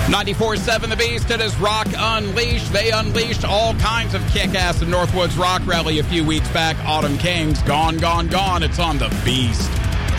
94.7 The Beast. It is Rock Unleashed. They unleashed all kinds of kick-ass in Northwoods Rock Rally a few weeks back. Autumn Kings, gone, gone, gone. It's on The Beast.